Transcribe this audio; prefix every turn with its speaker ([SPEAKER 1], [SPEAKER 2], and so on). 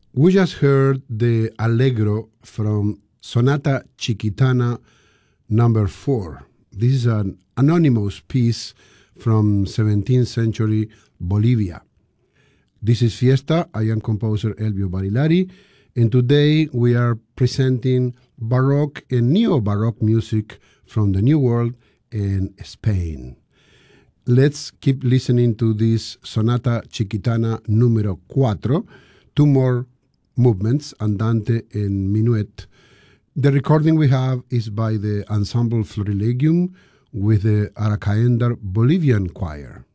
[SPEAKER 1] We just heard the Allegro from Sonata Chiquitana number 4. This is an anonymous piece from 17th century Bolivia. This is Fiesta. I am composer Elvio Barilari, and today we are presenting Baroque and Neo-Baroque music from the New World and Spain. Let's keep listening to this Sonata Chiquitana número 4, 2 more movements, andante and minuet. The recording we have is by the Ensemble Florilegium with the Aracaendar Bolivian Choir.